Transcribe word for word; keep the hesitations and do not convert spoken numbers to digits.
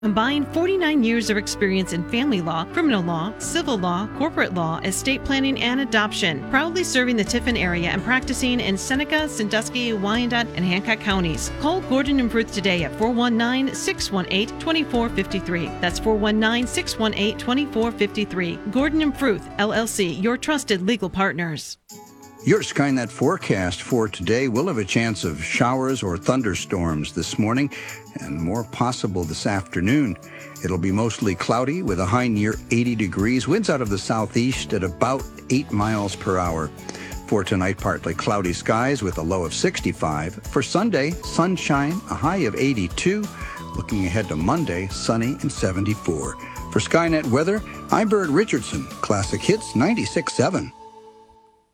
Combined forty-nine years of experience in family law, criminal law, civil law, corporate law, estate planning, and adoption. Proudly serving the Tiffin area and practicing in Seneca, Sandusky, Wyandotte, and Hancock counties. Call Gordon and Fruth today at four one nine, six one eight, two four five three. That's four one nine, six one eight, two four five three. Gordon and Fruth, L L C, your trusted legal partners. Your Skynet forecast for today will have a chance of showers or thunderstorms this morning and more possible this afternoon. It'll be mostly cloudy with a high near eighty degrees, winds out of the southeast at about eight miles per hour. For tonight, partly cloudy skies with a low of sixty-five. For Sunday, sunshine, a high of eighty-two. Looking ahead to Monday, sunny and seventy-four. For Skynet weather, I'm Bert Richardson, Classic Hits ninety-six point seven.